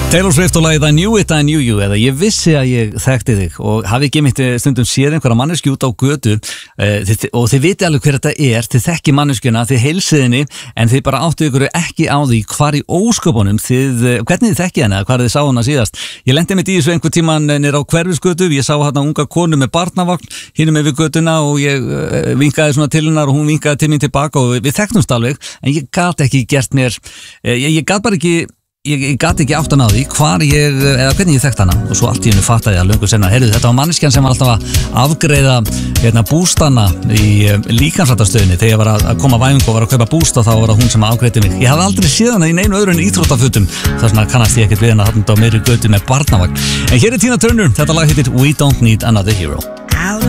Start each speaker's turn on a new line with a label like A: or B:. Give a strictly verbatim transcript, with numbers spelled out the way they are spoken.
A: Taylor Swift og lagið I knew it, I knew you, eða ég vissi að ég þekkti þig, og hafi ekki mitt stundum séð einhverja manneski út á götu uh, þið, og þið viti alveg hver þetta er, þið þekki manneskjuna, þið heilsið henni, en þið bara áttu ykkur ekki á því hvar í ósköpunum þið, hvernig þið þekki henni eða hvar þið sá hana síðast. Ég lendi mitt í þessu einhver tíman nýr á Hverfisgötu, ég sá hérna unga konu með barnavagn hinum yfir götuna og ég uh, vinkaði svona til hennar og hún vinkaði til mín tilbaka og við þekktumst alveg, en ég gat ekki gert mér, uh, ég, ég gat bara ekki Ég, ég gati ekki áttan á því hvar ég, eða hvernig ég þekkt hana, og svo allt í hennu fattaði að löngu senna, heyrðu, þetta var manneskjan sem var alltaf að afgreiða hérna, bústana í um, líkansrættarstöðinni þegar ég var að, að koma að væfingu og var að kaupa bústa, þá var það hún sem afgreiddi mig. Ég hafði aldrei séð hana í neinu öðru en íþróttafutum, þess vegna kannast ég ekkert við hana þarna á meiri götu með barnavagn. En hér er Tina Turner, þetta lag heitir We Don't Need Another Hero.